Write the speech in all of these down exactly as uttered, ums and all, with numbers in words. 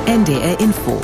N D R Info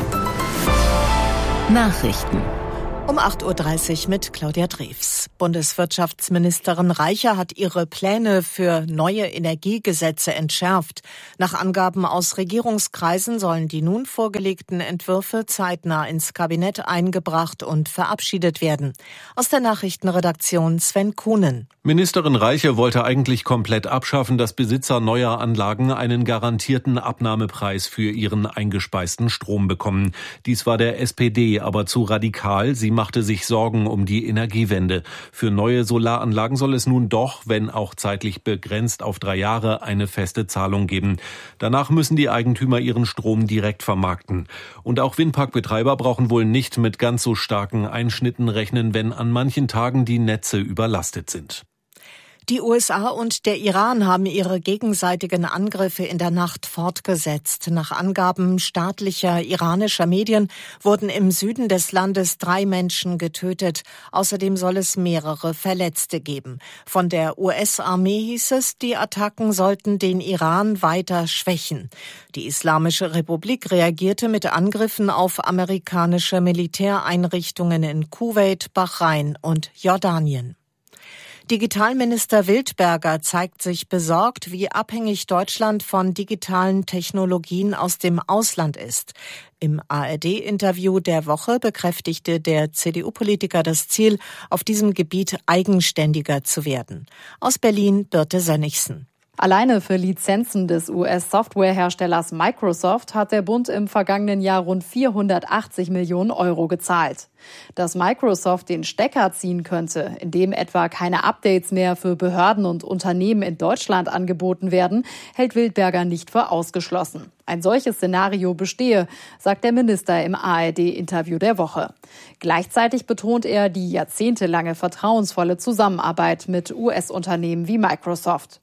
Nachrichten um acht Uhr dreißig mit Claudia Drews. Bundeswirtschaftsministerin Reiche hat ihre Pläne für neue Energiegesetze entschärft. Nach Angaben aus Regierungskreisen sollen die nun vorgelegten Entwürfe zeitnah ins Kabinett eingebracht und verabschiedet werden. Aus der Nachrichtenredaktion Sven Kuhnen. Ministerin Reiche wollte eigentlich komplett abschaffen, dass Besitzer neuer Anlagen einen garantierten Abnahmepreis für ihren eingespeisten Strom bekommen. Dies war der S P D aber zu radikal. Sie machte sich Sorgen um die Energiewende. Für neue Solaranlagen soll es nun doch, wenn auch zeitlich begrenzt auf drei Jahre, eine feste Zahlung geben. Danach müssen die Eigentümer ihren Strom direkt vermarkten. Und auch Windparkbetreiber brauchen wohl nicht mit ganz so starken Einschnitten rechnen, wenn an manchen Tagen die Netze überlastet sind. Die U S A und der Iran haben ihre gegenseitigen Angriffe in der Nacht fortgesetzt. Nach Angaben staatlicher iranischer Medien wurden im Süden des Landes drei Menschen getötet. Außerdem soll es mehrere Verletzte geben. Von der U S-Armee hieß es, die Attacken sollten den Iran weiter schwächen. Die Islamische Republik reagierte mit Angriffen auf amerikanische Militäreinrichtungen in Kuwait, Bahrain und Jordanien. Digitalminister Wildberger zeigt sich besorgt, wie abhängig Deutschland von digitalen Technologien aus dem Ausland ist. Im A R D-Interview der Woche bekräftigte der C D U-Politiker das Ziel, auf diesem Gebiet eigenständiger zu werden. Aus Berlin Birte Sönnigsen. Alleine für Lizenzen des U S-Softwareherstellers Microsoft hat der Bund im vergangenen Jahr rund vierhundertachtzig Millionen Euro gezahlt. Dass Microsoft den Stecker ziehen könnte, indem etwa keine Updates mehr für Behörden und Unternehmen in Deutschland angeboten werden, hält Wildberger nicht für ausgeschlossen. Ein solches Szenario bestehe, sagt der Minister im A R D-Interview der Woche. Gleichzeitig betont er die jahrzehntelange vertrauensvolle Zusammenarbeit mit U S-Unternehmen wie Microsoft.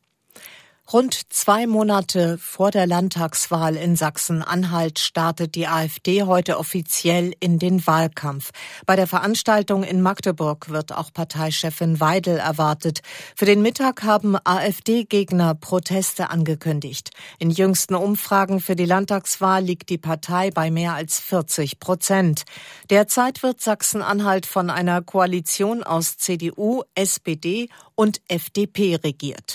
Rund zwei Monate vor der Landtagswahl in Sachsen-Anhalt startet die AfD heute offiziell in den Wahlkampf. Bei der Veranstaltung in Magdeburg wird auch Parteichefin Weidel erwartet. Für den Mittag haben AfD-Gegner Proteste angekündigt. In jüngsten Umfragen für die Landtagswahl liegt die Partei bei mehr als vierzig Prozent. Derzeit wird Sachsen-Anhalt von einer Koalition aus C D U, S P D und F D P regiert.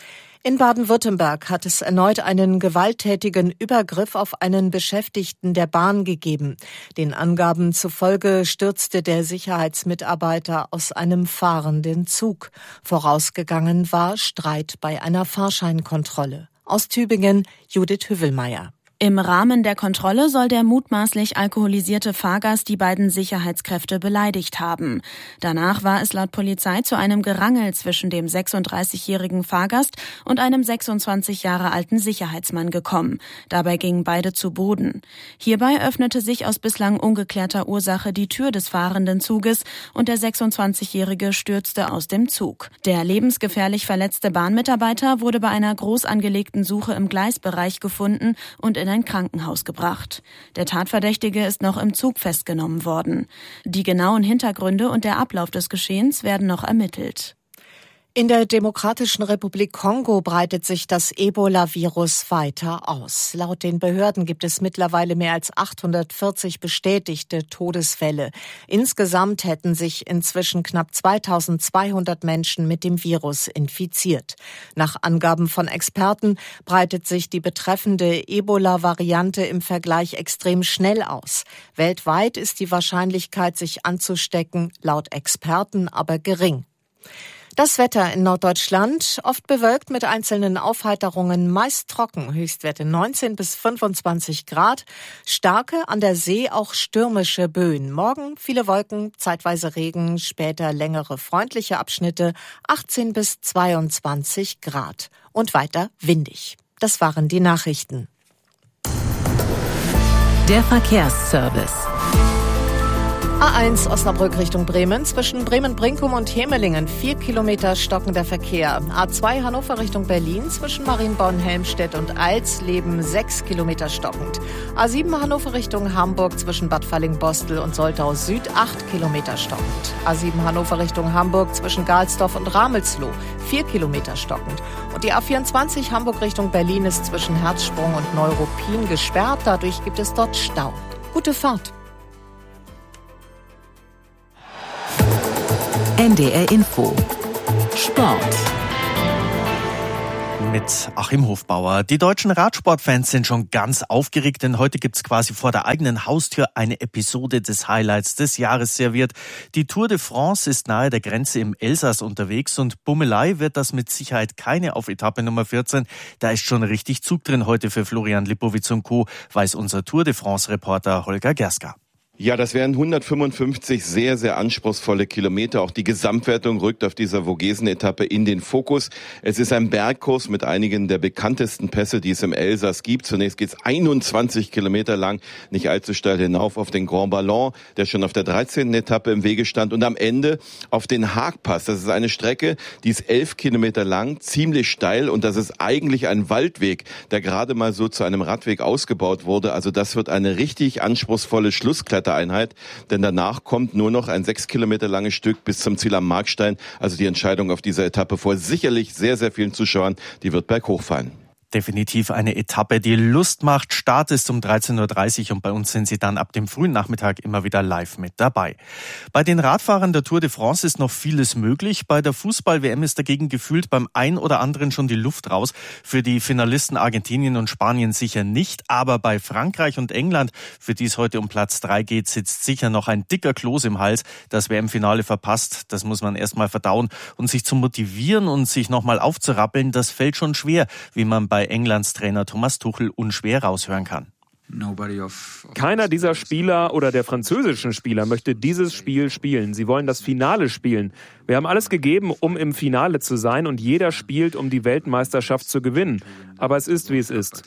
In Baden-Württemberg hat es erneut einen gewalttätigen Übergriff auf einen Beschäftigten der Bahn gegeben. Den Angaben zufolge stürzte der Sicherheitsmitarbeiter aus einem fahrenden Zug. Vorausgegangen war Streit bei einer Fahrscheinkontrolle. Aus Tübingen Judith Hüvelmeier. Im Rahmen der Kontrolle soll der mutmaßlich alkoholisierte Fahrgast die beiden Sicherheitskräfte beleidigt haben. Danach war es laut Polizei zu einem Gerangel zwischen dem sechsunddreißigjährigen Fahrgast und einem sechsundzwanzig Jahre alten Sicherheitsmann gekommen. Dabei gingen beide zu Boden. Hierbei öffnete sich aus bislang ungeklärter Ursache die Tür des fahrenden Zuges und der sechsundzwanzigjährige stürzte aus dem Zug. Der lebensgefährlich verletzte Bahnmitarbeiter wurde bei einer groß angelegten Suche im Gleisbereich gefunden und in ein Krankenhaus gebracht. Der Tatverdächtige ist noch im Zug festgenommen worden. Die genauen Hintergründe und der Ablauf des Geschehens werden noch ermittelt. In der Demokratischen Republik Kongo breitet sich das Ebola-Virus weiter aus. Laut den Behörden gibt es mittlerweile mehr als achthundertvierzig bestätigte Todesfälle. Insgesamt hätten sich inzwischen knapp zweitausendzweihundert Menschen mit dem Virus infiziert. Nach Angaben von Experten breitet sich die betreffende Ebola-Variante im Vergleich extrem schnell aus. Weltweit ist die Wahrscheinlichkeit, sich anzustecken, laut Experten aber gering. Das Wetter in Norddeutschland, oft bewölkt mit einzelnen Aufheiterungen, meist trocken, Höchstwerte neunzehn bis fünfundzwanzig Grad, starke, an der See auch stürmische Böen. Morgen viele Wolken, zeitweise Regen, später längere freundliche Abschnitte, achtzehn bis zweiundzwanzig Grad und weiter windig. Das waren die Nachrichten. Der Verkehrsservice. A eins Osnabrück Richtung Bremen. Zwischen Bremen-Brinkum und Hemelingen vier Kilometer stockender Verkehr. A zwei Hannover Richtung Berlin. Zwischen Marienborn-Helmstedt und Alsleben sechs Kilometer stockend. A sieben Hannover Richtung Hamburg. Zwischen Bad Falling-Bostel und Soltau Süd acht Kilometer stockend. A sieben Hannover Richtung Hamburg. Zwischen Galsdorf und Ramelsloh vier Kilometer stockend. Und die A vierundzwanzig Hamburg Richtung Berlin ist zwischen Herzsprung und Neuruppin gesperrt. Dadurch gibt es dort Stau. Gute Fahrt. N D R Info Sport mit Achim Hofbauer. Die deutschen Radsportfans sind schon ganz aufgeregt, denn heute gibt's quasi vor der eigenen Haustür eine Episode des Highlights des Jahres serviert. Die Tour de France ist nahe der Grenze im Elsass unterwegs und Bummelei wird das mit Sicherheit keine auf Etappe Nummer vierzehn. Da ist schon richtig Zug drin heute für Florian Lipowitz und Co., weiß unser Tour de France-Reporter Holger Gerska. Ja, das wären hundertfünfundfünfzig sehr, sehr anspruchsvolle Kilometer. Auch die Gesamtwertung rückt auf dieser Vogesen-Etappe in den Fokus. Es ist ein Bergkurs mit einigen der bekanntesten Pässe, die es im Elsass gibt. Zunächst geht's einundzwanzig Kilometer lang, nicht allzu steil hinauf auf den Grand Ballon, der schon auf der dreizehnten Etappe im Wege stand. Und am Ende auf den Haagpass. Das ist eine Strecke, die ist elf Kilometer lang, ziemlich steil. Und das ist eigentlich ein Waldweg, der gerade mal so zu einem Radweg ausgebaut wurde. Also das wird eine richtig anspruchsvolle Schlusskletter Einheit, denn danach kommt nur noch ein sechs Kilometer langes Stück bis zum Ziel am Markstein. Also die Entscheidung auf dieser Etappe vor sicherlich sehr, sehr vielen Zuschauern, die wird berghoch fallen. Definitiv eine Etappe, die Lust macht. Start ist um dreizehn Uhr dreißig und bei uns sind Sie dann ab dem frühen Nachmittag immer wieder live mit dabei. Bei den Radfahrern der Tour de France ist noch vieles möglich. Bei der Fußball-W M ist dagegen gefühlt beim ein oder anderen schon die Luft raus. Für die Finalisten Argentinien und Spanien sicher nicht. Aber bei Frankreich und England, für die es heute um Platz drei geht, sitzt sicher noch ein dicker Kloß im Hals. Das W M-Finale verpasst, das muss man erstmal verdauen. Und sich zu motivieren und sich nochmal aufzurappeln, das fällt schon schwer, wie man bei Englands Trainer Thomas Tuchel unschwer raushören kann. Keiner dieser Spieler oder der französischen Spieler möchte dieses Spiel spielen. Sie wollen das Finale spielen. Wir haben alles gegeben, um im Finale zu sein und jeder spielt, um die Weltmeisterschaft zu gewinnen. Aber es ist, wie es ist.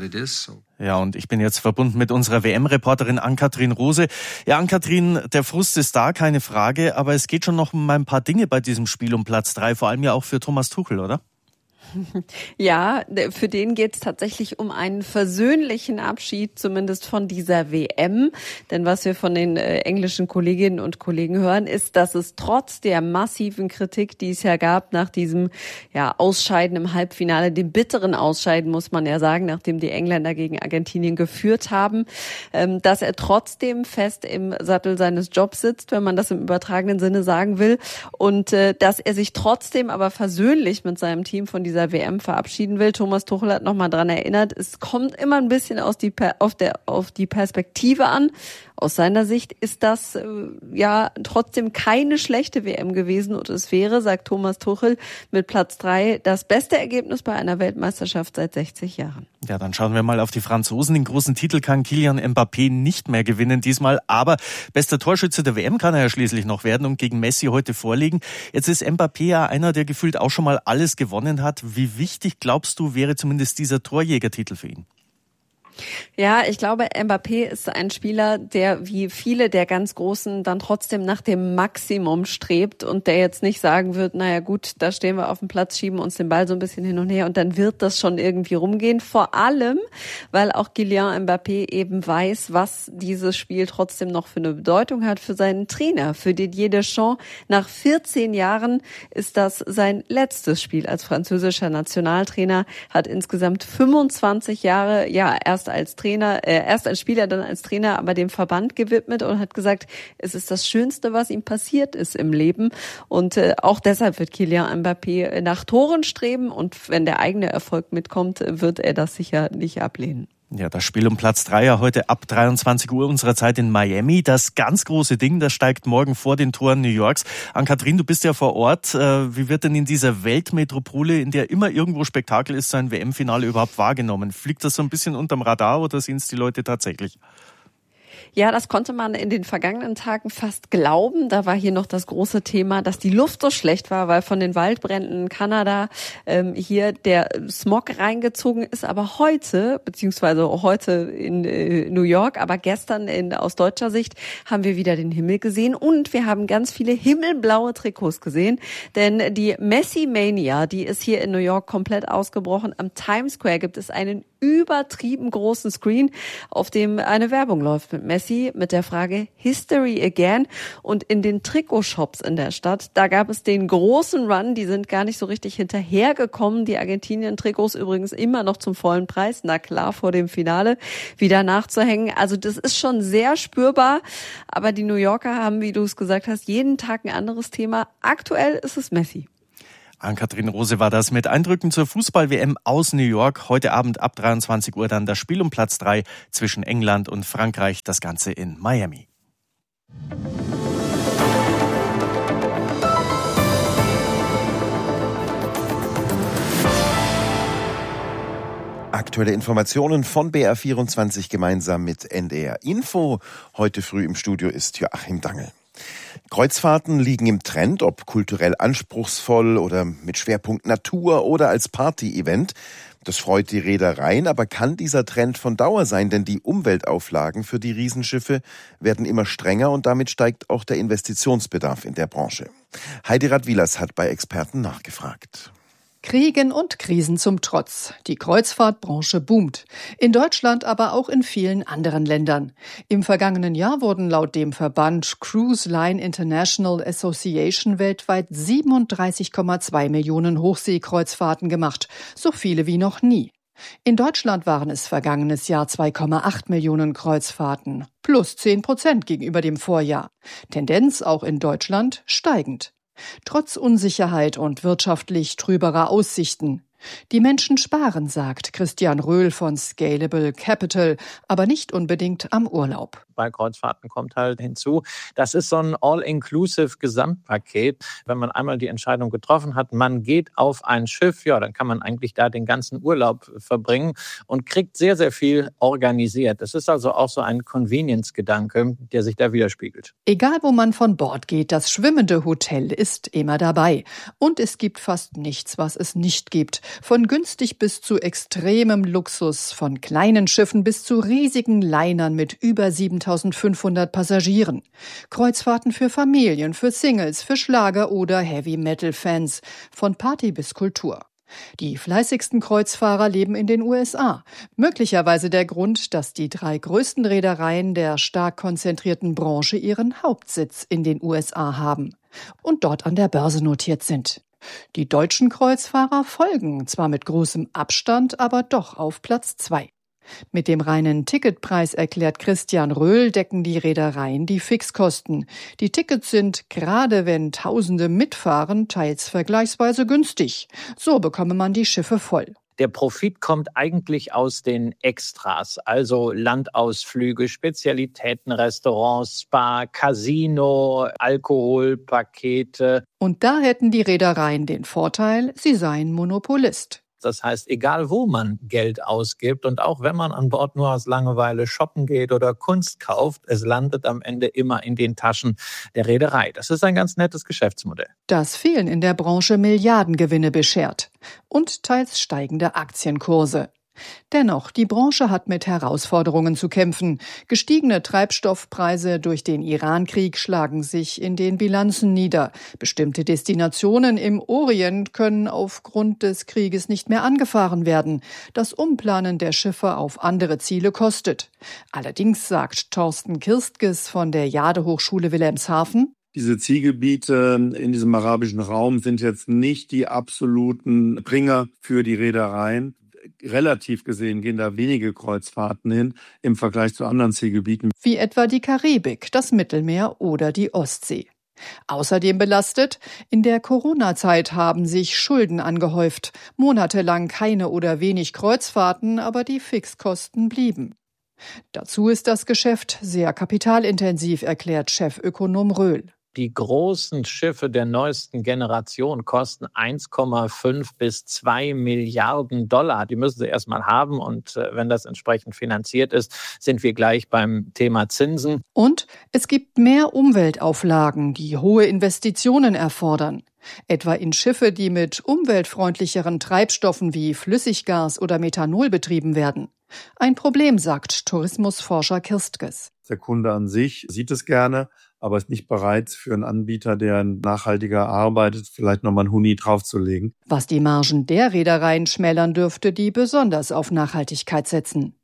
Ja, und ich bin jetzt verbunden mit unserer W M-Reporterin Ann-Kathrin Rose. Ja, Ann-Kathrin, der Frust ist da, keine Frage, aber es geht schon noch um ein paar Dinge bei diesem Spiel um Platz drei, vor allem ja auch für Thomas Tuchel, oder? Ja, für den geht es tatsächlich um einen versöhnlichen Abschied, zumindest von dieser W M. Denn was wir von den äh, englischen Kolleginnen und Kollegen hören, ist, dass es trotz der massiven Kritik, die es ja gab nach diesem ja, Ausscheiden im Halbfinale, dem bitteren Ausscheiden, muss man ja sagen, nachdem die Engländer gegen Argentinien geführt haben, ähm, dass er trotzdem fest im Sattel seines Jobs sitzt, wenn man das im übertragenen Sinne sagen will. Und äh, dass er sich trotzdem aber versöhnlich mit seinem Team von dieser W M verabschieden will. Thomas Tuchel hat nochmal dran erinnert, es kommt immer ein bisschen aus die, auf, der, auf die Perspektive an. Aus seiner Sicht ist das äh, ja trotzdem keine schlechte W M gewesen und es wäre, sagt Thomas Tuchel, mit Platz drei das beste Ergebnis bei einer Weltmeisterschaft seit sechzig Jahren. Ja, dann schauen wir mal auf die Franzosen. Den großen Titel kann Kylian Mbappé nicht mehr gewinnen diesmal, aber bester Torschütze der W M kann er ja schließlich noch werden und gegen Messi heute vorlegen. Jetzt ist Mbappé ja einer, der gefühlt auch schon mal alles gewonnen hat. Wie wichtig, glaubst du, wäre zumindest dieser Torjägertitel für ihn? Ja, ich glaube, Mbappé ist ein Spieler, der wie viele der ganz Großen dann trotzdem nach dem Maximum strebt und der jetzt nicht sagen wird, naja gut, da stehen wir auf dem Platz, schieben uns den Ball so ein bisschen hin und her und dann wird das schon irgendwie rumgehen. Vor allem, weil auch Kylian Mbappé eben weiß, was dieses Spiel trotzdem noch für eine Bedeutung hat für seinen Trainer, für Didier Deschamps. Nach vierzehn Jahren ist das sein letztes Spiel als französischer Nationaltrainer, hat insgesamt fünfundzwanzig Jahre, ja, erst als Trainer, äh, erst als Spieler, dann als Trainer, aber dem Verband gewidmet und hat gesagt, es ist das Schönste, was ihm passiert ist im Leben. Und äh, auch deshalb wird Kylian Mbappé nach Toren streben und wenn der eigene Erfolg mitkommt, wird er das sicher nicht ablehnen. Ja, das Spiel um Platz drei ja heute ab dreiundzwanzig Uhr unserer Zeit in Miami. Das ganz große Ding, das steigt morgen vor den Toren New Yorks. Ann-Kathrin, du bist ja vor Ort. Wie wird denn in dieser Weltmetropole, in der immer irgendwo Spektakel ist, so ein W M-Finale überhaupt wahrgenommen? Fliegt das so ein bisschen unterm Radar oder sehen es die Leute tatsächlich? Ja, das konnte man in den vergangenen Tagen fast glauben. Da war hier noch das große Thema, dass die Luft so schlecht war, weil von den Waldbränden in Kanada ähm, hier der Smog reingezogen ist. Aber heute, beziehungsweise heute in äh, New York, aber gestern in, aus deutscher Sicht haben wir wieder den Himmel gesehen und wir haben ganz viele himmelblaue Trikots gesehen. Denn die Messi-Mania, die ist hier in New York komplett ausgebrochen. Am Times Square gibt es einen übertrieben großen Screen, auf dem eine Werbung läuft mit Messi mit der Frage History Again. Und in den Trikotshops in der Stadt, da gab es den großen Run, die sind gar nicht so richtig hinterhergekommen. Die Argentinien-Trikots übrigens immer noch zum vollen Preis, na klar, vor dem Finale wieder nachzuhängen. Also das ist schon sehr spürbar, aber die New Yorker haben, wie du es gesagt hast, jeden Tag ein anderes Thema. Aktuell ist es Messi. Ann-Kathrin Rose war das mit Eindrücken zur Fußball-W M aus New York. Heute Abend ab dreiundzwanzig Uhr dann das Spiel um Platz drei zwischen England und Frankreich. Das Ganze in Miami. Aktuelle Informationen von B R vierundzwanzig gemeinsam mit N D R Info. Heute früh im Studio ist Joachim Dangel. Kreuzfahrten liegen im Trend, ob kulturell anspruchsvoll oder mit Schwerpunkt Natur oder als Party-Event. Das freut die Reedereien, aber kann dieser Trend von Dauer sein? Denn die Umweltauflagen für die Riesenschiffe werden immer strenger und damit steigt auch der Investitionsbedarf in der Branche. Heidi Radwilas hat bei Experten nachgefragt. Kriegen und Krisen zum Trotz. Die Kreuzfahrtbranche boomt. In Deutschland, aber auch in vielen anderen Ländern. Im vergangenen Jahr wurden laut dem Verband Cruise Line International Association weltweit siebenunddreißig Komma zwei Millionen Hochseekreuzfahrten gemacht. So viele wie noch nie. In Deutschland waren es vergangenes Jahr zwei Komma acht Millionen Kreuzfahrten. Plus zehn Prozent gegenüber dem Vorjahr. Tendenz auch in Deutschland steigend. Trotz Unsicherheit und wirtschaftlich trüberer Aussichten. Die Menschen sparen, sagt Christian Röhl von Scalable Capital, aber nicht unbedingt am Urlaub. Bei Kreuzfahrten kommt halt hinzu, das ist so ein all-inclusive Gesamtpaket. Wenn man einmal die Entscheidung getroffen hat, man geht auf ein Schiff, ja, dann kann man eigentlich da den ganzen Urlaub verbringen und kriegt sehr, sehr viel organisiert. Das ist also auch so ein Convenience-Gedanke, der sich da widerspiegelt. Egal, wo man von Bord geht, das schwimmende Hotel ist immer dabei. Und es gibt fast nichts, was es nicht gibt. Von günstig bis zu extremem Luxus, von kleinen Schiffen bis zu riesigen Linern mit über siebentausendfünfhundert Passagieren. Kreuzfahrten für Familien, für Singles, für Schlager- oder Heavy-Metal-Fans. Von Party bis Kultur. Die fleißigsten Kreuzfahrer leben in den U S A. Möglicherweise der Grund, dass die drei größten Reedereien der stark konzentrierten Branche ihren Hauptsitz in den U S A haben und dort an der Börse notiert sind. Die deutschen Kreuzfahrer folgen, zwar mit großem Abstand, aber doch auf Platz zwei. Mit dem reinen Ticketpreis, erklärt Christian Röhl, decken die Reedereien die Fixkosten. Die Tickets sind, gerade wenn Tausende mitfahren, teils vergleichsweise günstig. So bekomme man die Schiffe voll. Der Profit kommt eigentlich aus den Extras, also Landausflüge, Spezialitäten, Restaurants, Spa, Casino, Alkoholpakete. Und da hätten die Reedereien den Vorteil, sie seien Monopolist. Das heißt, egal wo man Geld ausgibt und auch wenn man an Bord nur aus Langeweile shoppen geht oder Kunst kauft, es landet am Ende immer in den Taschen der Reederei. Das ist ein ganz nettes Geschäftsmodell. Das vielen in der Branche Milliardengewinne beschert und teils steigende Aktienkurse. Dennoch, die Branche hat mit Herausforderungen zu kämpfen. Gestiegene Treibstoffpreise durch den Iran-Krieg schlagen sich in den Bilanzen nieder. Bestimmte Destinationen im Orient können aufgrund des Krieges nicht mehr angefahren werden. Das Umplanen der Schiffe auf andere Ziele kostet. Allerdings sagt Thorsten Kirstges von der Jade-Hochschule Wilhelmshaven: Diese Zielgebiete in diesem arabischen Raum sind jetzt nicht die absoluten Bringer für die Reedereien. Relativ gesehen gehen da wenige Kreuzfahrten hin im Vergleich zu anderen Zielgebieten. Wie etwa die Karibik, das Mittelmeer oder die Ostsee. Außerdem belastet, in der Corona-Zeit haben sich Schulden angehäuft. Monatelang keine oder wenig Kreuzfahrten, aber die Fixkosten blieben. Dazu ist das Geschäft sehr kapitalintensiv, erklärt Chefökonom Röhl. Die großen Schiffe der neuesten Generation kosten eins Komma fünf bis zwei Milliarden Dollar. Die müssen sie erstmal haben und wenn das entsprechend finanziert ist, sind wir gleich beim Thema Zinsen. Und es gibt mehr Umweltauflagen, die hohe Investitionen erfordern. Etwa in Schiffe, die mit umweltfreundlicheren Treibstoffen wie Flüssiggas oder Methanol betrieben werden. Ein Problem, sagt Tourismusforscher Kirstges. Der Kunde an sich sieht es gerne, aber ist nicht bereit, für einen Anbieter, der nachhaltiger arbeitet, vielleicht nochmal einen Huni draufzulegen. Was die Margen der Reedereien schmälern dürfte, die besonders auf Nachhaltigkeit setzen.